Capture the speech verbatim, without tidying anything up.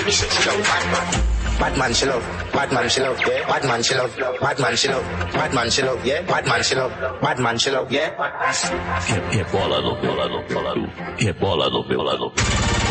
me say she love bad man. Bad man she love, bad man she love, yeah. Bad man she love, bad man she love, bad man she love, yeah. Bad man she love, bad man she love, yeah. Rebola no, bola no, bola no, rebola no, bola no.